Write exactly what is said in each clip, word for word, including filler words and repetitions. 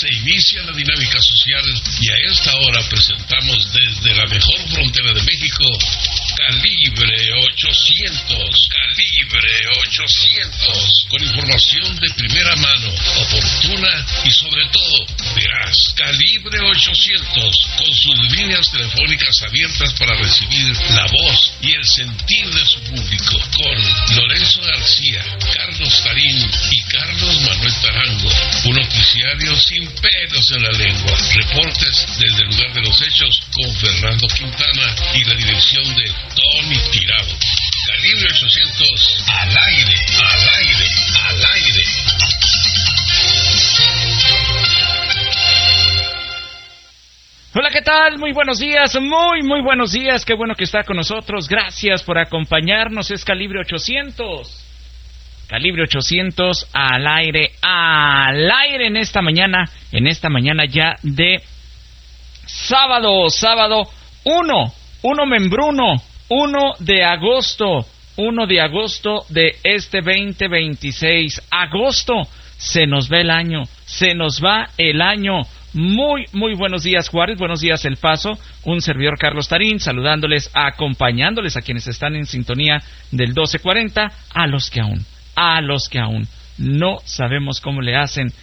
Se inicia la dinámica social y a esta hora presentamos desde la mejor frontera de México, Calibre ochocientos, Calibre ochocientos, con información de primera mano, oportuna y sobre todo veraz. Calibre ochocientos, con sus líneas telefónicas abiertas para recibir la voz y el sentir de su público, con Lorenzo García, Carlos Tarín y Carlos Manuel Tarango, un noticiario sin pelos en la lengua, reportes desde el lugar de los hechos con Fernando Quintana y la dirección de Tony Tirado. Calibre ochocientos, al aire, al aire, al aire. Hola, ¿qué tal? Muy buenos días, muy, muy buenos días. Qué bueno que está con nosotros. Gracias por acompañarnos. Es Calibre ochocientos. Calibre ochocientos al aire, al aire en esta mañana, en esta mañana ya de sábado, sábado uno, uno membruno, uno de agosto, uno de agosto de este veinte veintiséis. Agosto, se nos va el año, se nos va el año. Muy, muy buenos días, Juárez, buenos días, El Paso, un servidor Carlos Tarín, saludándoles, acompañándoles a quienes están en sintonía del doce cuarenta, a los que aún, a los que aún no sabemos cómo le hacen,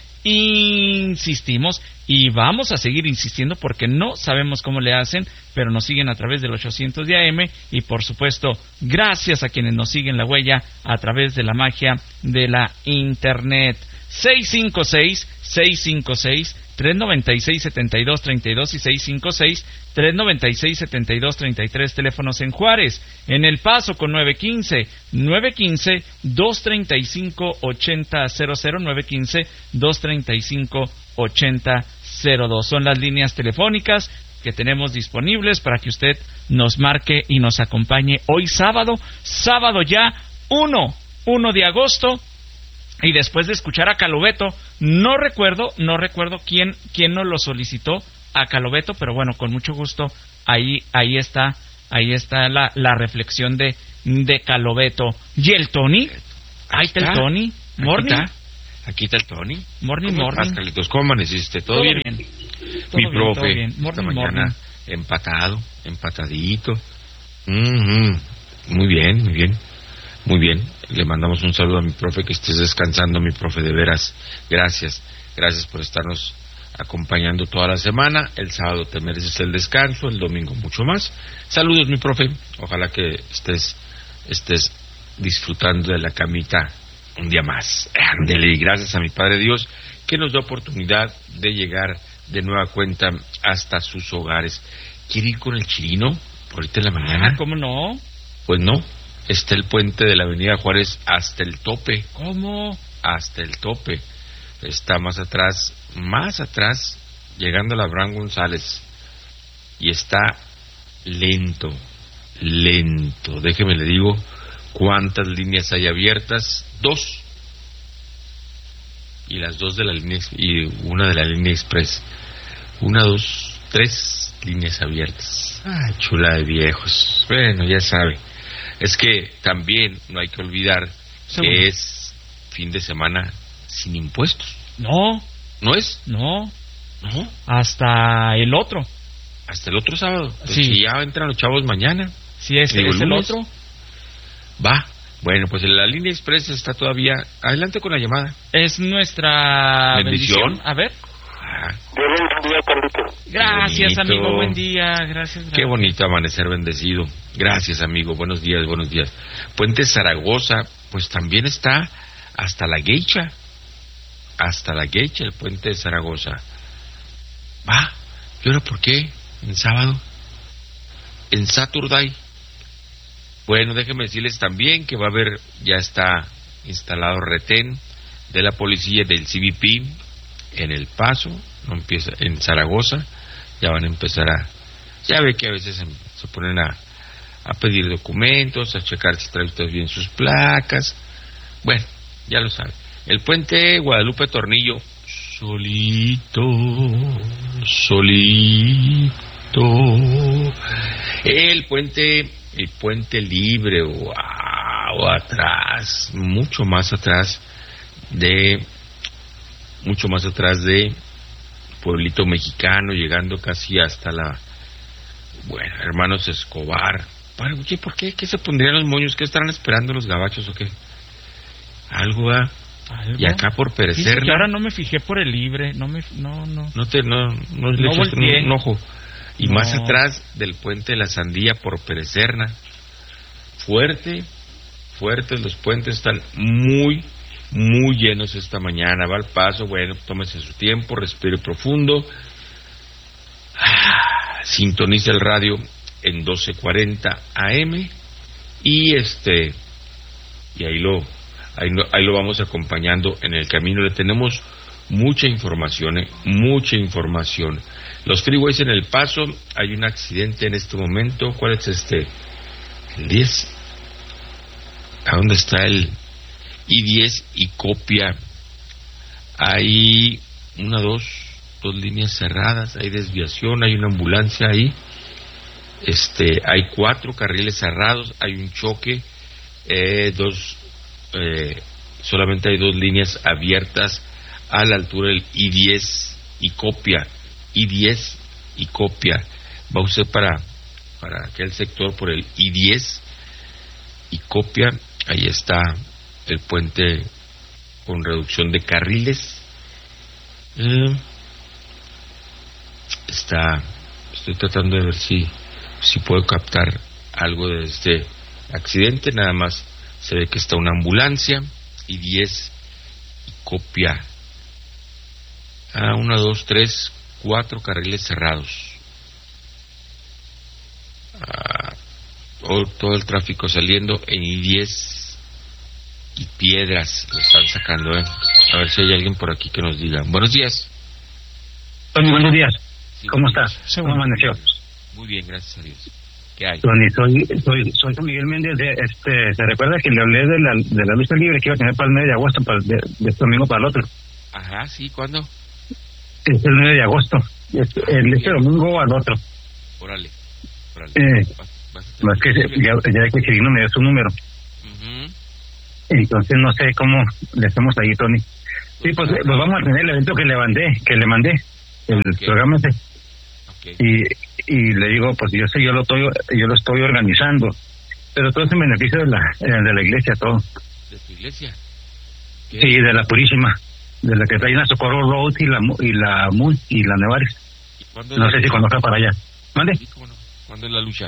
insistimos y vamos a seguir insistiendo porque no sabemos cómo le hacen, pero nos siguen a través del ochocientos de A M y por supuesto, gracias a quienes nos siguen la huella a través de la magia de la Internet. seis cinco seis, seis cinco seis, tres nueve seis, siete dos tres dos y seis cinco seis, tres nueve seis, siete dos tres tres, teléfonos en Juárez, en El Paso con nueve uno cinco, nueve uno cinco, dos tres cinco, ocho cero cero cero, nueve uno cinco, dos tres cinco, ocho cero cero dos. Son las líneas telefónicas que tenemos disponibles para que usted nos marque y nos acompañe hoy sábado, sábado ya uno, uno de agosto. Y después de escuchar a Calobeto, no recuerdo, no recuerdo quién, quién nos lo solicitó a Calobeto, pero bueno, con mucho gusto, ahí, ahí está, ahí está la, la reflexión de, de Calobeto. ¿Y el Tony? Ahí está el Tony. Morning. Aquí está, aquí está el Tony. Morning, ¿Cómo morning. estás, Carlitos? ¿Cómo amaneciste? ¿Todo, Todo bien? bien. Mi Todo bien, profe, todo bien. esta Morning, mañana morning. empatado, empatadito. Mm-hmm. Muy bien, muy bien. Muy bien, le mandamos un saludo a mi profe, que estés descansando, mi profe, de veras. Gracias, gracias por estarnos acompañando toda la semana. El sábado te mereces el descanso, el domingo mucho más. Saludos, mi profe, ojalá que estés estés disfrutando de la camita un día más. Ándele, y gracias a mi Padre Dios, que nos da oportunidad de llegar de nueva cuenta hasta sus hogares. ¿Quiere ir con el Chirino ahorita en la mañana? Ah, ¿cómo no? Pues no. Está el puente de la Avenida Juárez hasta el tope. ¿Cómo? Hasta el tope. Está más atrás, más atrás, llegando a la Abraham González. Y está lento, lento. Déjeme le digo cuántas líneas hay abiertas. Dos. Y las dos de la línea, y una de la línea express. Una, dos, tres líneas abiertas. Ah, chula de viejos. Bueno, ya sabe. Es que también no hay que olvidar Seguro. que es fin de semana sin impuestos. No, ¿No es? no, No. hasta el otro. Hasta el otro sábado. Pues Sí. si ya entran los chavos mañana. Sí, es, Digo, es el lunes. otro. Va. Bueno, pues en la línea express está todavía. Adelante con la llamada. Es nuestra bendición. Bendición. A ver. Ah, Buen día, Carlitos. Gracias, bonito. amigo. Buen día. Gracias. gracias. qué bonito amanecer bendecido. Gracias, amigo. Buenos días, buenos días. Puente Zaragoza, pues también está hasta la Geisha. Hasta la Geisha, el puente de Zaragoza. Va. ¿Y ahora por qué? ¿En sábado? ¿En Saturday? Bueno, déjenme decirles también que va a haber, ya está instalado retén de la policía del C B P en El Paso, no empieza en Zaragoza, ya van a empezar a, ya ve que a veces se, se ponen a, a pedir documentos, a checar si trae usted bien sus placas. Bueno, ya lo sabe. El puente Guadalupe Tornillo, solito, solito. El puente, el puente Libre, wow, atrás, mucho más atrás de, mucho más atrás de pueblito mexicano, llegando casi hasta la, bueno, Hermanos Escobar. Para, oye, ¿por qué? ¿Qué se pondrían los moños? ¿Qué estarán esperando los gabachos o qué? Algo, ¿ah? ¿Algo? Y acá por Perecerna. Sí, ahora no me fijé por el libre, no me, no, no. No te, no, no le No echaste un, volteé. un ojo. Y No. más atrás del puente de la Sandía por Perecerna. Fuerte, fuertes, los puentes están muy, muy llenos esta mañana. Va al paso, bueno, tómese su tiempo, respire profundo. Ah, sintoniza el radio en doce cuarenta A M y este, y ahí lo, ahí lo, ahí lo vamos acompañando en el camino. Le tenemos mucha información, eh, mucha información. Los freeways en El Paso, hay un accidente en este momento. ¿Cuál es este? El diez. ¿A dónde está el I diez y Copia? Hay una, dos, dos líneas cerradas, hay desviación, hay una ambulancia ahí. Este, hay cuatro carriles cerrados, hay un choque, eh, dos, eh, solamente hay dos líneas abiertas a la altura del I diez y Copia. I diez y Copia. Va usted para, para aquel sector por el I diez y Copia. Ahí está el puente con reducción de carriles. Eh, está, estoy tratando de ver si, si puedo captar algo de este accidente. Nada más se ve que está una ambulancia. I diez y Copia. Ah, una, dos, tres, cuatro carriles cerrados. Ah, todo, todo el tráfico saliendo en I diez y Piedras. Lo están sacando, ¿eh? A ver si hay alguien por aquí que nos diga. Buenos días. Tony, buenos días. Sí, ¿Cómo buenos estás? días. ¿Cómo amaneció? Muy bien, gracias a Dios. ¿Qué hay? Tony, soy, soy, soy Juan Miguel Méndez. De, este, ¿se recuerda que le hablé de la, de la lucha libre que iba a tener para el nueve de agosto, para, de, de este domingo para el otro? Ajá, sí, ¿cuándo? Es el nueve de agosto. Este, el, este domingo al otro. Órale, órale. Eh, Vas- vas a tener Más que que- ya, ya que Chirino me dio su número. Ujú. Entonces no sé cómo le hacemos ahí, Tony. Sí, pues, pues vamos a tener el evento que le mandé, que le mandé, el Ok. programa ese. Ok. Y, y le digo, pues yo sé, yo lo estoy, yo lo estoy organizando, pero todo es en beneficio de la, eh, de la iglesia, todo. ¿De tu iglesia? ¿Qué? Sí, de la Purísima, de la que está ahí en la Socorro Road y la Mu- y la Mul y la Nevares. ¿Y cuándo es No la sé si lucha? conozca para allá. ¿Mande? Sí, cómo no. ¿Cuándo es la lucha?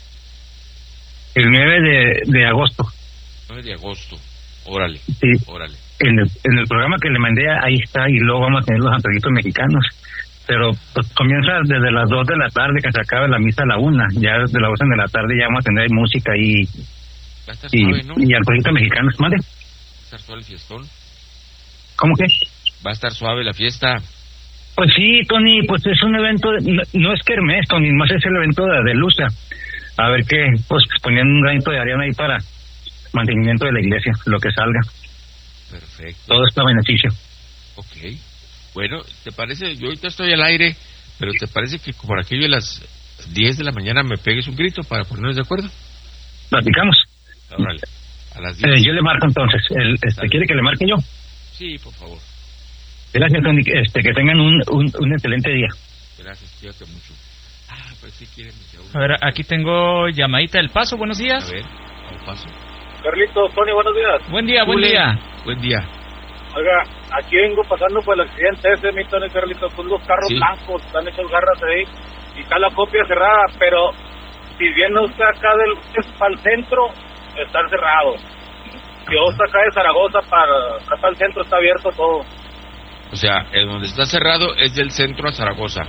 El nueve de, de agosto. nueve de agosto. Órale, Sí. órale. En el, en el programa que le mandé, ahí está, y luego vamos a tener los antojitos mexicanos. Pero pues comienza desde las dos de la tarde, que se acaba la misa a la una. Ya desde las dos de la tarde ya vamos a tener música y, Va a estar y, suave, ¿no? y antojitos mexicanos. ¿Mande? Va a estar suave el fiestón. ¿Cómo que? Va a estar suave la fiesta. Pues sí, Tony, pues es un evento, de- no, no es kermés, Tony, más es el evento de, de Lucha. A ver qué, pues poniendo un granito de arena ahí para mantenimiento de la iglesia, lo que salga. Perfecto. Todo está a beneficio. Ok. Bueno, ¿te parece? Yo ahorita estoy al aire, pero ¿te parece que por aquello de las diez de la mañana me pegues un grito para ponernos de acuerdo? Platicamos. Órale. A las Eh, diez. yo le marco entonces. El, este, Dale. ¿Quiere que le marque yo? Sí, por favor. Gracias, Tony. Este, que tengan un, un, un excelente día. Gracias, cuídate mucho. Ah, pues si quieren. A ver, aquí tengo llamadita del Paso, buenos A días. ver, a un paso. Carlitos, Tony, buenos días. Buen día, buen Ule. día. Buen día. Oiga, aquí vengo pasando por el accidente ese, mi Tony, Carlitos, con los carros Sí. blancos, están hechos garras ahí, y está la Copia cerrada, pero si viene usted acá del para el centro, están cerrados. Si usted acá de Zaragoza para acá para el centro, está abierto todo. O sea, el donde está cerrado es del centro a Zaragoza.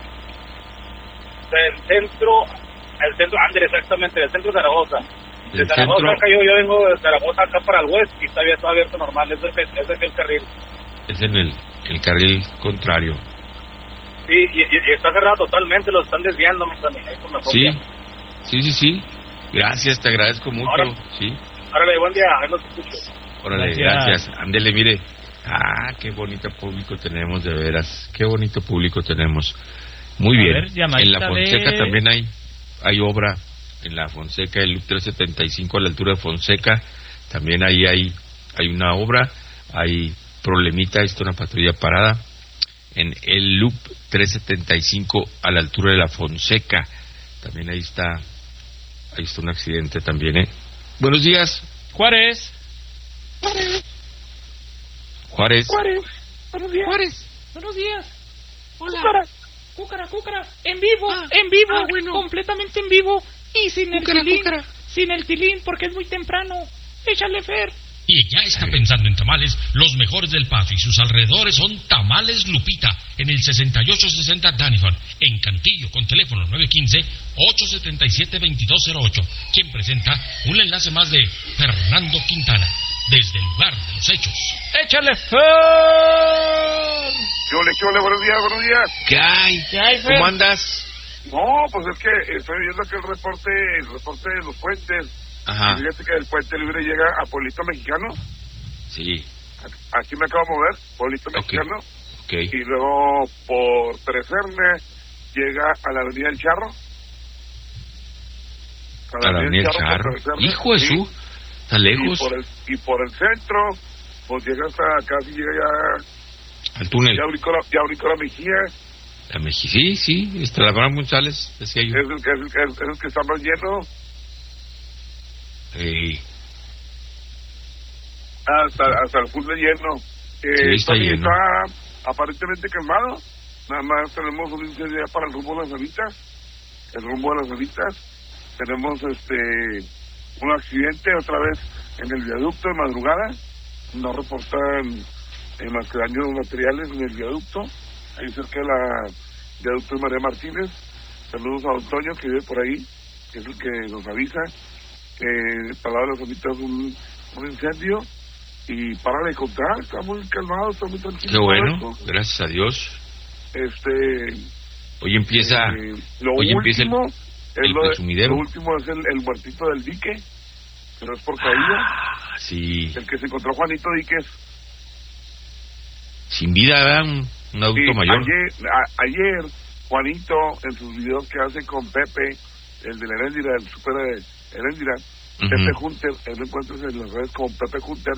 Del centro, el centro, Andrés, exactamente, del centro de Zaragoza. De Del Zaragoza centro acá, yo, yo vengo de Zaragoza acá para el west, y está abierto, abierto normal, ese es, el- ese es el carril. es en el, el carril contrario. Sí, y, y- y está cerrado totalmente, lo están desviando, mi Tony, ahí por la Sí, Copia. sí, sí, sí. Gracias, te agradezco mucho. Ahora- Sí, Árale, buen día, ahí los escucho. órale, Gracias. gracias. Ándele, mire. Ah, qué bonito público tenemos, de veras. Qué bonito público tenemos. Muy A bien. ver, llamadita En la Fonseca de- también hay hay obra. En la Fonseca, el trescientos setenta y cinco a la altura de Fonseca, también ahí hay, hay una obra. Hay problemita, ahí está una patrulla parada. en el Loop trescientos setenta y cinco a la altura de la Fonseca. También ahí está, ahí está un accidente también, ¿eh? Buenos días. Juárez. Juárez. Juárez. Juárez. Buenos días. Juárez. Buenos días. Hola. Cúcara. Cúcara, cúcara. En vivo, ah, en vivo, ah, bueno. Completamente en vivo. Y sin cúcara, el tilín. Cúcara. Sin el tilín, porque es muy temprano. Échale, Fer. Y ya está pensando en tamales, los mejores del Paso y sus alrededores son Tamales Lupita, en el sesenta y ocho sesenta Daniford, en Cantillo, con teléfono nueve uno cinco, ocho siete siete, dos dos cero ocho, quien presenta un enlace más de Fernando Quintana, desde el lugar de los hechos. ¡Échale, Fer! ¿Qué ole, qué ole? Buenos días, buenos días. ¿Qué hay? ¿Qué hay, Fer? ¿Cómo andas? No, pues es que estoy viendo que el reporte, el reporte de los puentes. Ajá. Y fíjate que el puente libre llega a Pueblito Mexicano. Sí. Aquí me acabo de mover, Pueblito Okay. Mexicano. Okay. Y luego por Treserne llega a la Avenida del Charro. A la Avenida del Charro. Hijo de sí. su, está lejos. Y por, el, y por el centro, pues llega hasta casi llega ya al túnel. Ya brincó la, ya brincó la Mejía. La Mejía, sí, sí, este, la Abraham González, decía yo. Es el que, es el que, es el que está más lleno. Sí. Hasta, hasta el full de lleno. Eh, Sí, está lleno. Está aparentemente calmado. Nada más tenemos un incendio ya para el rumbo de las Alitas. El rumbo de las Alitas. Tenemos este un accidente otra vez en el viaducto de madrugada. No reportan eh, más que daños materiales en el viaducto. Ahí cerca de la viaducto de María Martínez. Saludos a Antonio que vive por ahí, que es el que nos avisa. Eh, para las Alitas un, un incendio y para de contar, está muy calmado, está muy tranquilo. Qué bueno, gracias a Dios. Este hoy empieza eh, lo hoy último empieza el, es el lo, de, presumidero. lo último es el, el muertito del dique, pero es por caída. Ah, sí. El que se encontró Juanito Díquez Sin vida, ¿verdad? Un, un adulto sí, mayor. Ayer, a, ayer Juanito en sus videos que hace con Pepe, el de la Heréndira, el super de Heréndira, uh-huh. Pepe Hunter, él lo encuentras en las redes como Pepe Hunter,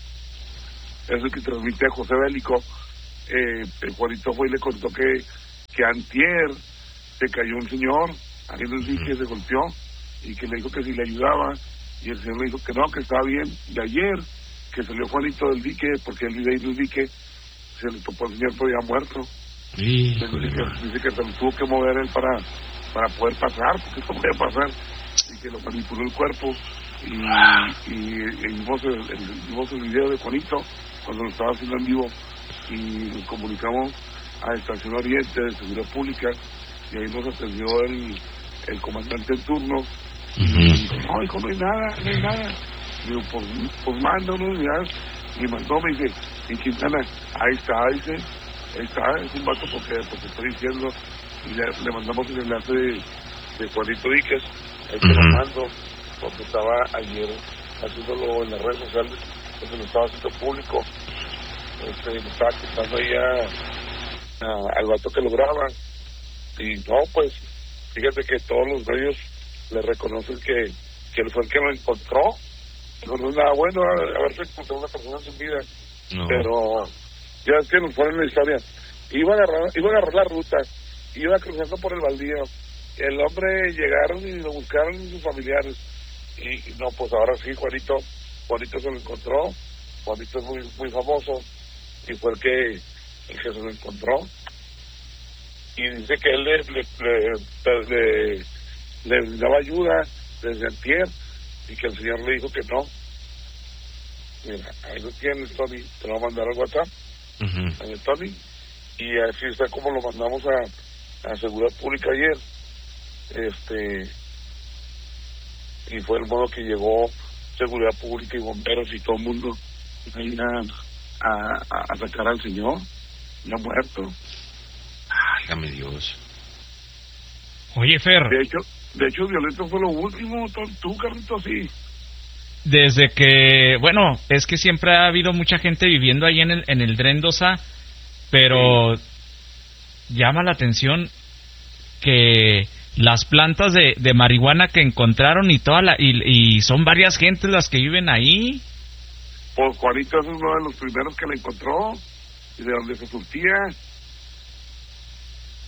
es el que transmite a José Bélico. Eh, el Juanito fue y le contó que, que antier se cayó un señor, ahí en el dique, uh-huh. se golpeó, y que le dijo que si le ayudaba, y el señor le dijo que no, que estaba bien. Y ayer, que salió Juanito del dique, porque él vive ahí en el dique, se le topó el señor todavía muerto. Sí, dice, que, dice que se lo tuvo que mover él para, para poder pasar, porque esto podía pasar, y que lo manipuló el cuerpo. Y, y, y vimos, el, el, vimos el video de Juanito cuando lo estaba haciendo en vivo, y nos comunicamos a Estación Oriente de Seguridad Pública, y ahí nos atendió el, el comandante en turno. Uh-huh. Y dijo, no, hijo, no hay nada, no hay nada. Y digo, pues, pues manda unos días. Y mandó, me dice, y Quintana, ahí está, dice, ahí está, es un vato porque, porque estoy diciendo. Y le, le mandamos el enlace de, de Juanito Díquez, ahí te uh-huh. lo mando, porque estaba ayer haciéndolo en las redes sociales, porque lo estaba haciendo público. Este, me estaba contando ahí a, a, al vato que lo graba. Y no, pues, fíjate que todos los medios le reconocen que, que él fue el que lo encontró. No, no es nada bueno haberse encontrado una persona sin vida. No. Pero ya es que nos ponen la historia. Iba a agarrar, iba a agarrar la ruta, iba cruzando por el baldío. El hombre llegaron y lo buscaron sus familiares. Y no, pues ahora sí, Juanito, Juanito se lo encontró. Juanito es muy muy famoso y fue el que, el que se lo encontró. Y dice que él le le, le, le, le daba ayuda desde antier y que el señor le dijo que no. Mira, ahí lo tienes, Tony, te lo voy a mandar al WhatsApp. Uh-huh. Ahí, Tony, y así está como lo mandamos a, a Seguridad Pública ayer. Este, y fue el modo que llegó Seguridad Pública y bomberos y todo el mundo ahí a, a, a sacar al señor, ya muerto. Válgame Dios. Oye, Fer. De hecho, de hecho, Violento fue lo último, tú, Carlito, sí. Desde que, bueno, es que siempre ha habido mucha gente viviendo ahí en el en el Drendosa, pero sí. Llama la atención que las plantas de, de marihuana que encontraron y toda la y, y son varias gentes las que viven ahí. Pues Juanito es uno de los primeros que la encontró y de donde se surtía.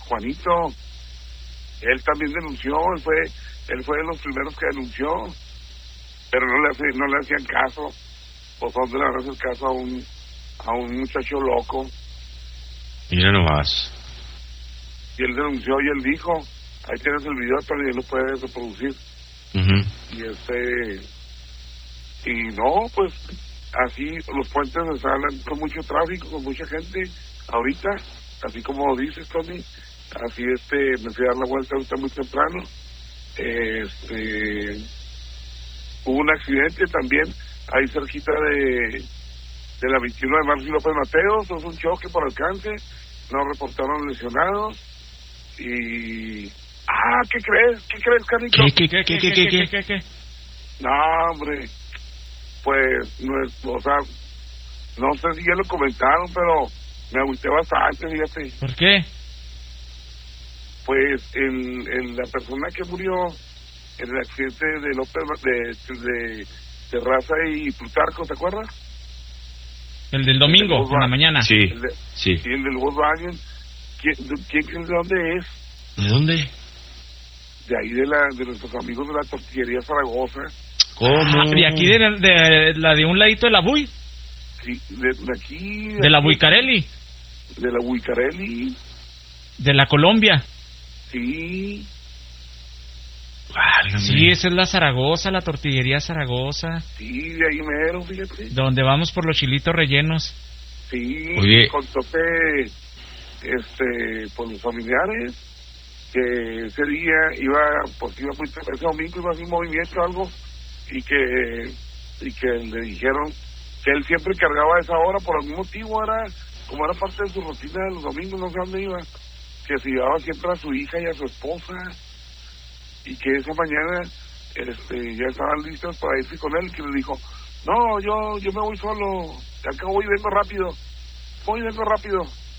Juanito, él también denunció, él fue, él fue de los primeros que denunció, pero no le, hace, no le hacían caso, pues dónde le van a hacer caso a un, a un muchacho loco. Mira nomás. Y él denunció y él dijo, ahí tienes el video, pero él lo puede reproducir. Uh-huh. Y este, y no, pues, así los puentes están con mucho tráfico, con mucha gente, ahorita, así como dices, Tony, así este, me fui a dar la vuelta ahorita muy temprano, este, hubo un accidente también, ahí cerquita de, de la veintiuno de marzo y López Mateos, es un choque por alcance, no reportaron lesionados, y, ah, ¿qué crees? ¿Qué crees, Carlito? ¿Qué, qué, qué, qué, qué, qué, qué, qué? No, hombre, pues, no es, o sea, no sé si ya lo comentaron, pero me agüité bastante, fíjate. ¿Por qué? Pues el, el, la persona que murió en el accidente de López, de, de Terraza y Plutarco, ¿te acuerdas? El del domingo, el de en la mañana. Sí, el de, sí. sí, el del Volkswagen. ¿Quién, quién crees de dónde es? ¿De dónde? De ahí, de la de nuestros amigos de la tortillería Zaragoza. ¿Cómo? Ah, de aquí, de, de la de un ladito de la Buy. Sí, de, de aquí. De, de la aquí, Buicarelli. De la Buicarelli. De la Colombia. Sí. Válgame. Sí, esa es la Zaragoza, la tortillería Zaragoza. Sí, de ahí mero, fíjate. Donde vamos por los chilitos rellenos. Sí, Oye. contóte, este, por los familiares, que ese día iba, pues iba muy, ese domingo iba a hacer un movimiento o algo, y que, y que le dijeron que él siempre cargaba a esa hora, por algún motivo era, como era parte de su rutina de los domingos, no sé dónde iba, que se llevaba siempre a su hija y a su esposa, y que esa mañana este ya estaban listos para irse con él, que le dijo, no, yo yo me voy solo, acabo y vengo rápido, voy y vengo rápido,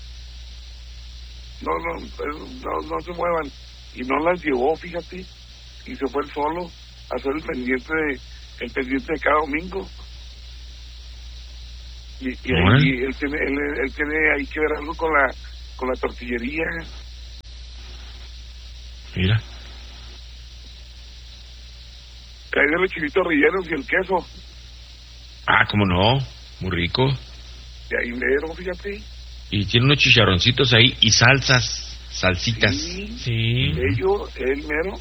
no, no, no, no se muevan, y no las llevó, fíjate, y se fue él solo a hacer el pendiente de, el pendiente de cada domingo, y, y ahí él tiene, él, él tiene ahí que ver algo con la con la tortillería. Mira. Ahí de los chilitos rellenos y el queso. Ah, cómo no, muy rico. De ahí mero, fíjate. Y tiene unos chicharroncitos ahí y salsas, salsitas. Sí. Sí. Ellos, el mero.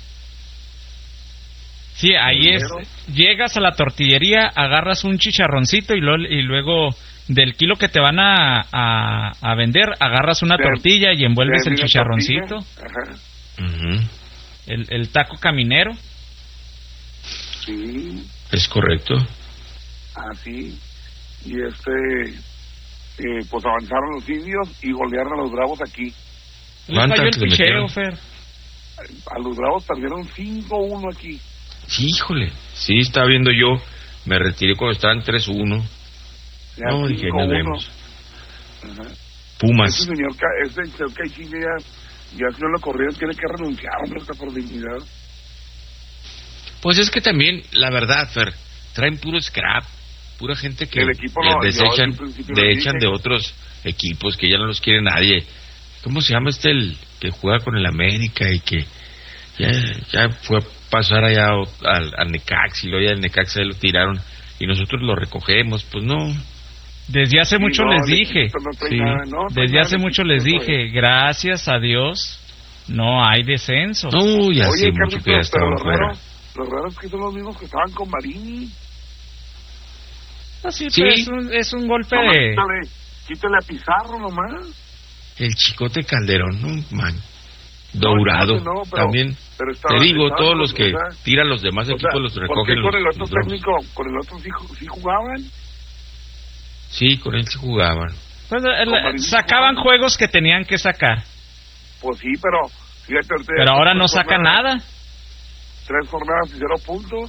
Sí, ahí es. Llegas a la tortillería, agarras un chicharroncito y, lo, y luego del kilo que te van a, a, a vender, agarras una de, tortilla y envuelves el chicharroncito. Ajá. Uh-huh. El, el taco caminero. Sí. Es correcto. Así. Y este, eh, pues avanzaron los indios y golearon a los bravos aquí. Le falló el le picheo, metieron? Fer. A los bravos perdieron cinco uno aquí. Sí, híjole. Sí, estaba viendo yo. Me retiré cuando estaban tres uno. Ya No, dije, nos vemos. Ajá. Pumas. Este señor, este señor Caixinha ya, ya si no lo corrieron, tiene que renunciar, hombre, hasta por dignidad. Pues es que también, la verdad, Fer, traen puro scrap, pura gente que el equipo les no, desechan, yo, de echan de otros equipos que ya no los quiere nadie. ¿Cómo se llama este el que juega con el América y que ya, ya fue a pasar allá al, al Necax y luego ya el Necax lo tiraron y nosotros lo recogemos? Pues no. Desde hace sí, mucho no, les dije, no sí, nada, no, desde hace mucho les dije, es. gracias a Dios no hay descenso. No, ya hace Oye, mucho Carlitos, que ya estaban lo fuera. raro, lo raro es que son los mismos que estaban con Marini. Ah, sí, Sí. pero es un, es un golpe No, de... quítale, quítale a Pizarro nomás. El Chicote Calderón, no, man. Dourado, no, no, pero, también. pero estaba, Te digo, estaba todos con, los que o sea, tiran los demás o sea, equipos los ¿por recogen qué los, con el otro los bravos. técnico, con el otro sí, sí jugaban? Sí, con él sí jugaban. Pues, el- Marini sacaban jugaban. juegos que tenían que sacar, Pues sí, pero fíjate, ahorita pero ya ahora tres no saca jornadas, nada. Tres jornadas y cero puntos.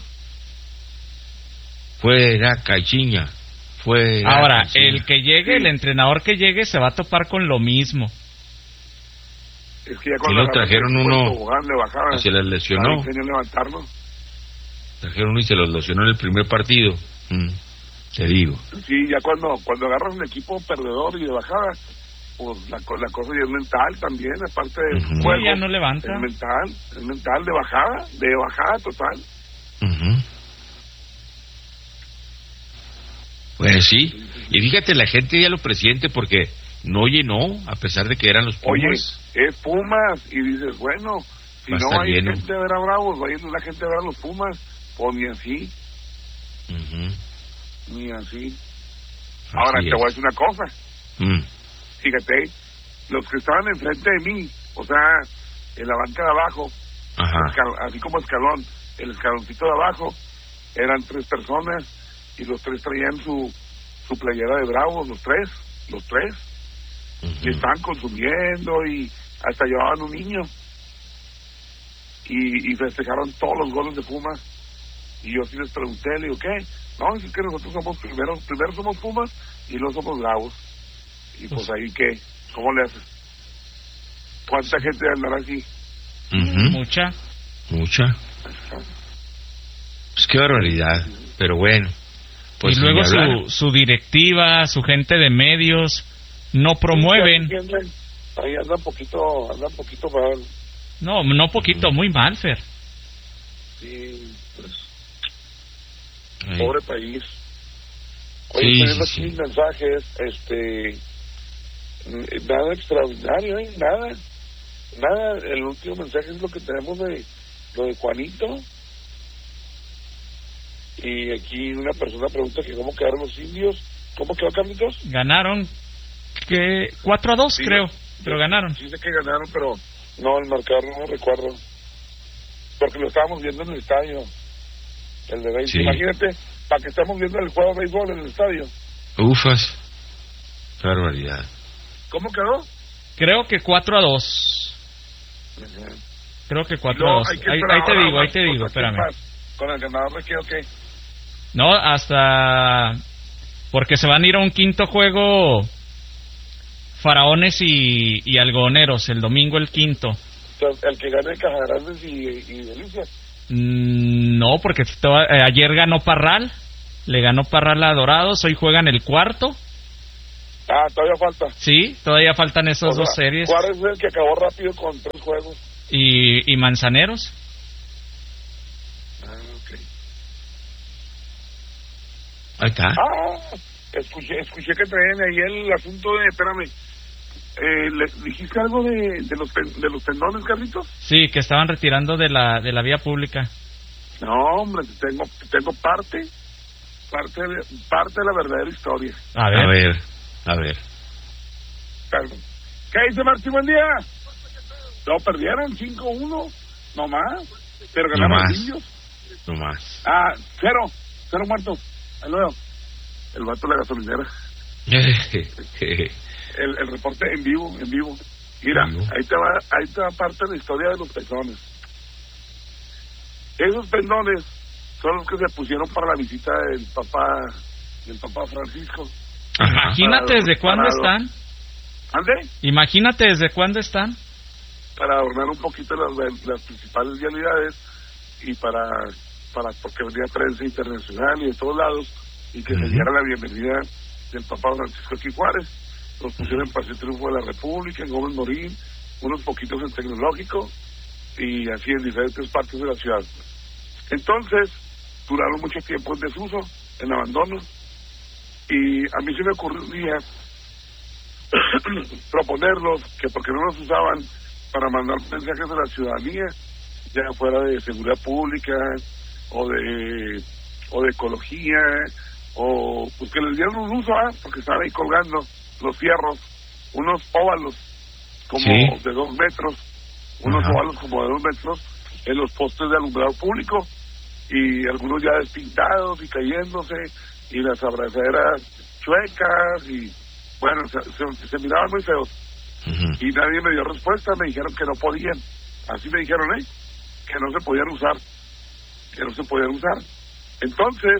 Fuera Caixinha. Fuera Ahora, Caixinha. el que llegue, Sí. el entrenador que llegue se va a topar con lo mismo. Es que ya Sí, cuando lo agarraron trajeron el uno tobogán, le bajaban. y se les lesionó. Ahí tenían que levantarlo. Trajeron uno y se los lesionó en el primer partido. Mm, te digo. Sí, ya cuando cuando agarras un equipo perdedor y de bajada, pues la, la cosa ya es mental también, aparte del uh-huh. juego. Sí, ya no levanta. Es mental, es mental de bajada, de bajada total. Uh-huh. Pues sí, y fíjate, la gente ya lo presiente porque no llenó, a pesar de que eran los Pumas. Oye, es Pumas, y dices, bueno, si va no hay lleno. gente a ver a Bravos, va a ir la gente a ver a los Pumas, pues ni así, uh-huh. ni así. Así Ahora, es. te voy a decir una cosa, mm. fíjate, los que estaban enfrente de mí, o sea, en la banca de abajo, Ajá. escal- así como escalón, el escaloncito de abajo, eran tres personas, y los tres traían su, su playera de Bravos, los tres, los tres, uh-huh. y estaban consumiendo, y hasta llevaban un niño, y, y festejaron todos los goles de Pumas, y yo sí les pregunté, le digo, ¿qué? No, es que nosotros somos primero, primero somos Pumas, y luego somos Bravos, y pues ahí, ¿qué? ¿Cómo le haces? ¿Cuánta gente andará así? Uh-huh. Mucha. Mucha. Pues qué barbaridad, pero bueno. Pues y luego ni hablar. su, su directiva, su gente de medios, no promueven. Ahí anda un poquito, anda un poquito mal. No, no poquito, muy mal, Fer. Sí, pues, Ay. pobre país. Oye, Sí, estoy viendo sí, aquí sí. mensajes, este, n- nada extraordinario, ¿eh? Nada, nada, el último mensaje es lo que tenemos de, lo de Juanito. Y aquí una persona pregunta que cómo quedaron los indios. ¿Cómo quedó, Carlitos? Ganaron que cuatro a dos, Sí, creo, sí, pero ganaron. Sí sé que ganaron, pero no, el marcador no lo recuerdo. Porque lo estábamos viendo en el estadio. El de béisbol. Sí. Imagínate, para que estamos viendo el juego de béisbol en el estadio. Ufas. Qué barbaridad. ¿Cómo quedó? Creo que cuatro a dos. Uh-huh. Creo que cuatro No, a dos. hay que Ahí, esperar ahí te ahora digo, ahí más te digo, cosas. ¿Qué espérame. más? ¿Con el ganador de qué o qué? No, hasta... Porque se van a ir a un quinto juego Faraones y, y Algodoneros, el domingo el quinto. O sea, el que gane Cajagrandes y, y Delicias. Mm, no, porque to- eh, ayer ganó Parral, le ganó Parral a Dorados, hoy juegan el cuarto. Ah, todavía falta. Sí, todavía faltan esas O sea, dos series. Juárez es el que acabó rápido con tres juegos. Y, y Manzaneros. Ah, ok. Ahí está. Ah, escuché, escuché que traen ahí el asunto de, espérame, eh, ¿le dijiste algo de, de los ten- de los tendones, Carlitos? Sí, que estaban retirando de la de la vía pública. No, hombre, tengo tengo parte, parte de, parte de la verdadera historia. A ver. A ver, a ver. ¿Qué dice Martín? Buen día. No, perdieron cinco uno, no más, pero No ganaron más. los indios. No más. Ah, cero, cero muertos. Ahí lo veo. El vato de la gasolinera. El, el reporte en vivo, en vivo. Mira, En vivo. ahí te va, ahí te va parte de la historia de los pendones. Esos pendones son los que se pusieron para la visita del papá, del papá Francisco. Ajá. Imagínate Para- desde cuándo para- están. ¿Ande? Imagínate desde cuándo están. Para adornar un poquito las, las principales vialidades y para, para porque venía prensa internacional y de todos lados y que Ujú. se diera la bienvenida del papá Francisco aquí Juárez. Los pusieron en Paseo Triunfo de la República, en Gómez Morín, unos poquitos en Tecnológico y así en diferentes partes de la ciudad. Entonces, duraron mucho tiempo en desuso, en abandono, y a mí se me ocurrió un día proponerlos que porque no los usaban para mandar mensajes a la ciudadanía, ya fuera de seguridad pública o de o de ecología, o pues que les dieran un uso, ¿eh? Porque estaban ahí colgando los fierros, unos óvalos como Sí. de dos metros, unos Ajá. óvalos como de dos metros en los postes de alumbrado público, y algunos ya despintados y cayéndose, y las abrazaderas chuecas, y bueno, se, se, se miraban muy feos. Ujú. Y nadie me dio respuesta, me dijeron que no podían, así me dijeron, ¿eh? Que no se podían usar, que no se podían usar. Entonces,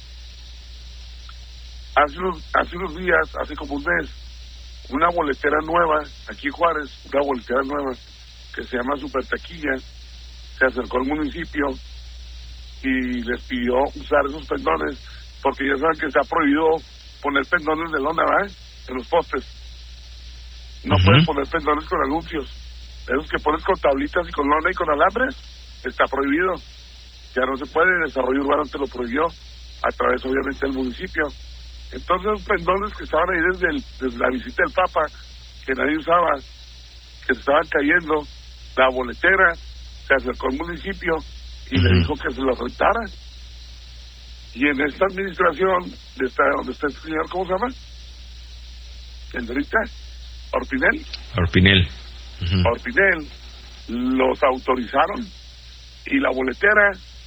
hace unos, hace unos días, hace como un mes, una boletera nueva, aquí en Juárez, una boletera nueva, que se llama Super Taquilla, se acercó al municipio y les pidió usar esos pendones, porque ya saben que se ha prohibido poner pendones de lona, ¿verdad? En los postes. no Uh-huh. pueden poner pendones con anuncios. Esos que pones con tablitas y con lona y con alambres, está prohibido. Ya no se puede, el desarrollo urbano te lo prohibió, a través obviamente del municipio. Entonces los pendones que estaban ahí desde, el, desde la visita del Papa, que nadie usaba, que se estaban cayendo, la boletera se acercó al municipio y uh-huh. le dijo que se los rentara. Y en esta administración, de esta, donde está este señor, ¿cómo se llama? El de ahorita, Orpinel. Orpinel. Uh-huh. Orpinel, los autorizaron y la boletera,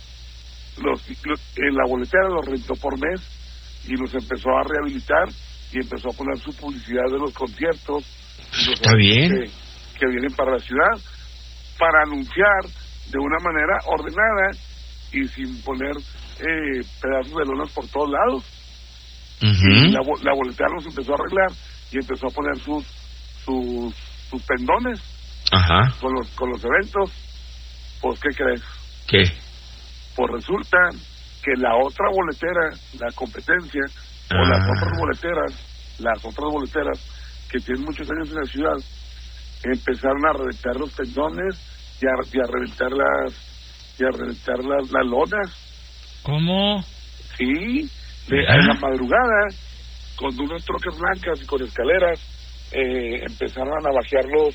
los, los en la boletera los rentó por mes y los empezó a rehabilitar y empezó a poner su publicidad de los conciertos. Los Está bien. Que, que vienen para la ciudad, para anunciar de una manera ordenada y sin poner eh, pedazos de lonas por todos lados. Uh-huh. Y la, la boletera los empezó a arreglar y empezó a poner sus sus, sus pendones. Ajá. con los con los eventos. Pues ¿qué crees? ¿Qué? Pues resulta que la otra boletera, la competencia, ah. o las otras boleteras, las otras boleteras que tienen muchos años en la ciudad, empezaron a reventar los pendones y a, y a reventar las y a reventar las, las lonas. ¿Cómo? Sí, de, en la madrugada, con unas trocas blancas y con escaleras, eh, empezaron a navajear los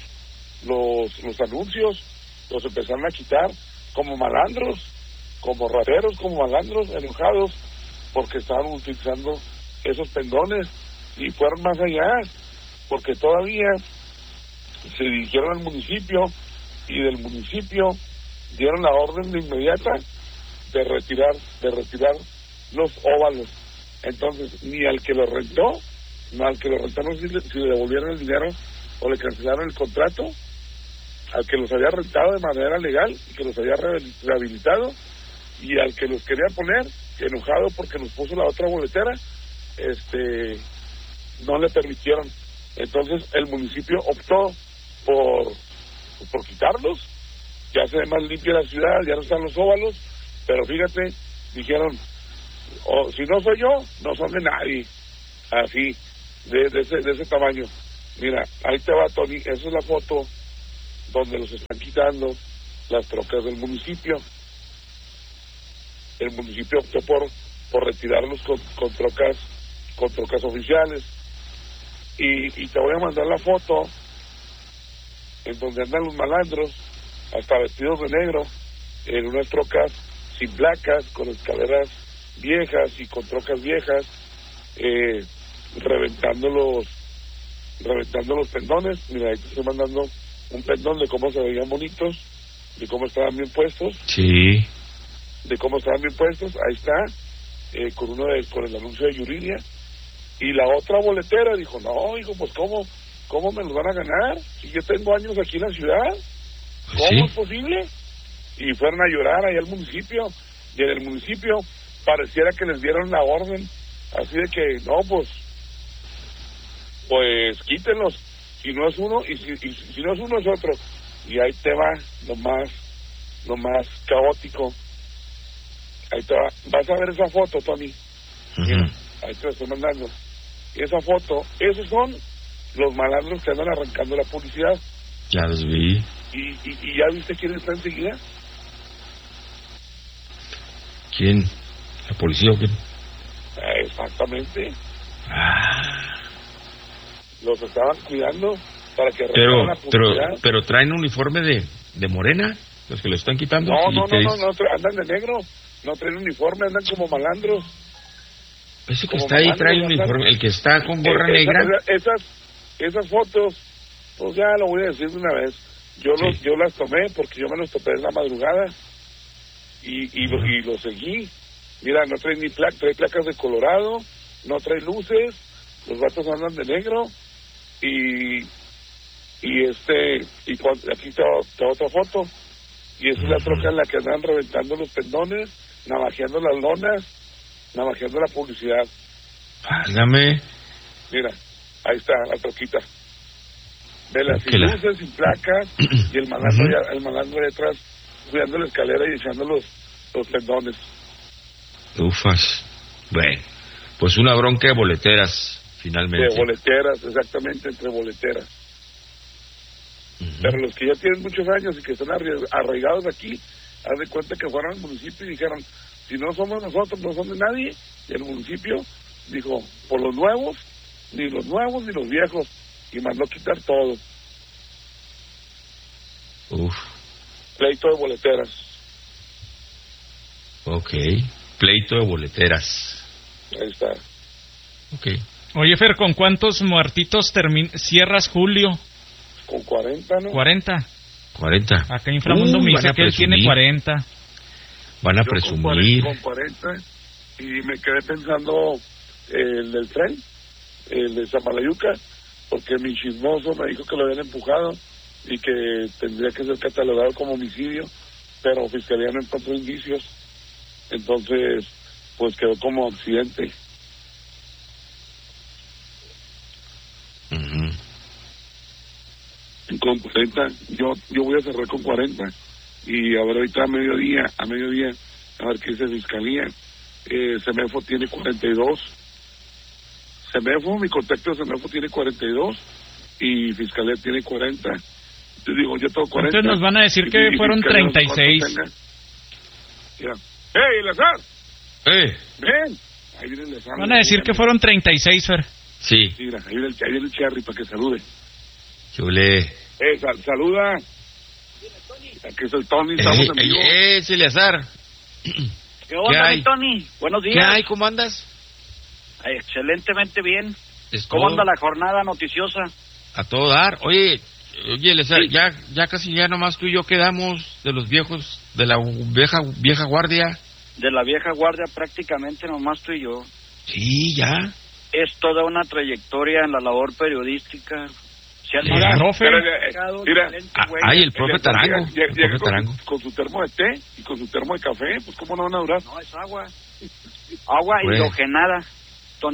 los los anuncios, los empezaron a quitar como malandros, como rateros, como malandros, enojados, porque estaban utilizando esos pendones, y fueron más allá, porque todavía se dirigieron al municipio, y del municipio dieron la orden de inmediata de retirar, de retirar los óvalos. Entonces, ni al que lo rentó, no al que lo rentaron si le, si le devolvieron el dinero o le cancelaron el contrato, al que los había rentado de manera legal y que los había rehabilitado, y al que los quería poner, enojado porque los puso la otra boletera, este no le permitieron. Entonces el municipio optó por por quitarlos. Ya se ve más limpia la ciudad, ya no están los óvalos, pero fíjate, dijeron, oh, si no soy yo, no son de nadie. Así, de, de, ese, de ese tamaño. Mira, ahí te va, Tony, esa es la foto donde los están quitando las trocas del municipio. El municipio optó por por retirarlos con, con trocas con trocas oficiales, y, y te voy a mandar la foto en donde andan los malandros hasta vestidos de negro en unas trocas sin placas, con escaleras viejas y con trocas viejas, eh, reventando los reventando los pendones. Mira, ahí te estoy mandando un pendón de cómo se veían bonitos, de cómo estaban bien puestos. Sí. De cómo estaban bien puestos, ahí está, eh, con uno de, con el anuncio de Yuridia. Y la otra boletera dijo, no, hijo, pues cómo, cómo me los van a ganar, si yo tengo años aquí en la ciudad, ¿cómo ¿Sí? es posible? Y fueron a llorar ahí al municipio, y en el municipio pareciera que les dieron la orden, así de que, no, pues, pues quítenlos, si no es uno, y si, y si no es uno es otro, y ahí te va lo más, lo más caótico. Ahí te va. Vas a ver esa foto, Tony. Uh-huh. Mira, ahí te la estoy mandando. Esa foto, esos son los malandros que andan arrancando la publicidad. Ya los vi. ¿Y, y, y ya viste quién está enseguida? ¿Quién? ¿La policía o quién? Eh, exactamente. Ah. Los estaban cuidando para que pero, la publicidad. Pero, pero traen uniforme de, de morena, los que lo están quitando. No, no, no, no, no, andan de negro. No traen uniforme, andan como malandros. Ese que está ahí trae uniforme, el que está con gorra eh, negra. Esa, esas esas fotos, pues ya lo voy a decir de una vez. Yo sí. los yo las tomé porque yo me los topé en la madrugada y y, uh-huh. lo, y lo seguí. Mira, no trae ni placas, trae placas de Colorado, no trae luces, los vatos andan de negro y y este y cuando, aquí está, está otra foto y esa uh-huh. es la troca en la que andan reventando los pendones, navajeando las lonas, navajeando la publicidad. Válgame. Mira, ahí está la troquita. Vela, sin la... luces, sin placas, y el malandro, uh-huh. ya, el malandro detrás, cuidando la escalera y echando los, los pendones. Ufas. Bueno, pues una bronca de boleteras, finalmente. De boleteras, exactamente, entre boleteras. Pero los que ya tienen muchos años y que están arraigados aquí, haz de cuenta que fueron al municipio y dijeron, si no somos nosotros, no son de nadie. Y el municipio dijo, por los nuevos, ni los nuevos ni los viejos, y mandó quitar todo. Uf. Pleito de boleteras. Ok, pleito de boleteras. Ahí está. Ok. Oye, Fer, ¿con cuántos muertitos termin- cierras julio? Con cuarenta, ¿no? cuarenta. cuarenta. Acá Inframundo Uh, me van dice a que él tiene presumir. cuarenta. Van a Yo presumir. Con cuarenta, y me quedé pensando el del tren, el de Samalayuca, porque mi chismoso me dijo que lo habían empujado y que tendría que ser catalogado como homicidio, pero Fiscalía no encontró indicios, entonces pues quedó como accidente. Uh-huh. Con cuarenta, yo yo voy a cerrar con cuarenta, y a ver ahorita a mediodía, a mediodía, a ver qué dice Fiscalía. eh, Semefo tiene cuarenta y dos, Semefo, mi contacto de Semefo tiene cuarenta y dos y Fiscalía tiene cuarenta. Yo digo, yo tengo cuarenta. Entonces nos van a decir que y, y fueron Fiscalía no sé treinta y seis. cuánto tenga. Ya. ¡Hey, Eleazar! Eh, ¡Ven! Ahí viene Eleazar. Van a decir que fueron treinta y seis, Fer. sí. Mira, ahí viene el, ahí viene el Cherry para que salude. Chule. Eh, sal, saluda. Aquí es el Tony, estamos Eh, en vivo. eh, eh, Eleazar. ¿Qué onda, hay? mi Tony? Buenos días. ¿Qué hay? ¿Cómo andas? Ay, excelentemente bien. Es ¿Cómo todo. anda la jornada noticiosa? A todo dar. Oye, oye, Eleazar, Sí. ya, ya casi ya nomás tú y yo quedamos de los viejos, de la vieja, vieja guardia. De la vieja guardia prácticamente nomás tú y yo. Sí, ya. Es toda una trayectoria en la labor periodística. Se han Mira, logrado- profe. Pero, eh, mira, excelente, Ah, güey. ay, el profe Eleazar Tarango. llega- llega- El llega profe con, Tarango. con su termo de té y con su termo de café, pues cómo no van a durar. No, es agua. Agua Güey. hidrogenada, Tony.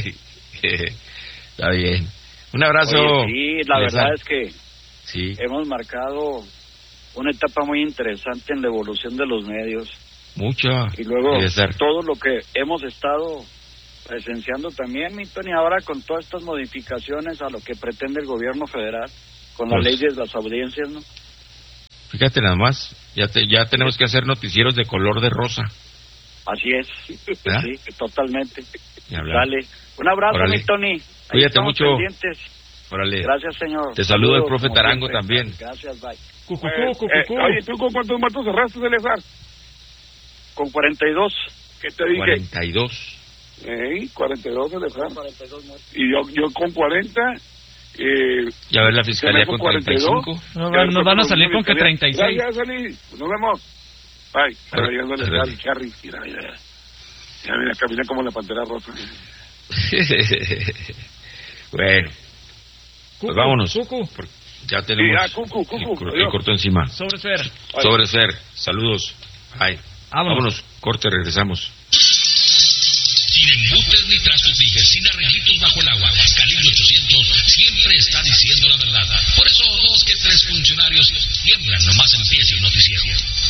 Está bien. Un abrazo. Oye, sí, la Eleazar. verdad es que Sí, hemos marcado una etapa muy interesante en la evolución de los medios. mucho. Y luego Eleazar. todo lo que hemos estado presenciando también, mi Tony, ahora con todas estas modificaciones a lo que pretende el gobierno federal, con la Pues- ley de las audiencias, ¿no? Fíjate nada más, ya te, ya tenemos que hacer noticieros de color de rosa. Así es, ¿Verdad? sí, totalmente. Ni hablar. Dale, un abrazo, Órale. mi Tony. Ahí Cuídate estamos mucho. pendientes. Órale. Gracias, señor. Te saluda el Saludos, profe como Tarango siempre. también. Gracias, bye. Cucucú, Eh, cucucú. eh, oye, ¿tú con cuántos muertos cerraste, Eleazar? Con cuarenta y dos. ¿Qué te dije? cuarenta y dos. Eh, cuarenta y dos, Eleazar. cuarenta y dos muertos. Y yo, yo con cuarenta. Eh, Ya ver la fiscalía Semefo con treinta y cinco. No, nos van a salir con que treinta y seis. Ya, ya salí. Nos vemos. Bye. Órale. Ahí anda el Órale. Eleazar, Charry. Mira, mira, mira. Ya, mira, camina como la pantera rosa. Bueno, pues vámonos. Cucu. porque ya tenemos Sí, ya, cucu, cucu, el, cor- el adiós. corto encima. Sobre Fer. Sobre ser. Saludos. Ay. Vámonos. Vámonos. Corte, regresamos. Sin embutes ni trastos dijes, sin arreglitos bajo el agua. Calibre ochocientos siempre está diciendo la verdad. Por eso dos que tres funcionarios tiemblan nomás empieza el noticiero.